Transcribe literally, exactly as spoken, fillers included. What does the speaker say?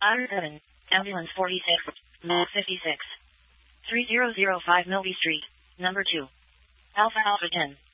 Otter seven, Ambulance forty-six, Mode fifty-six. three zero zero five Milby Street, number two. Alpha Alpha ten.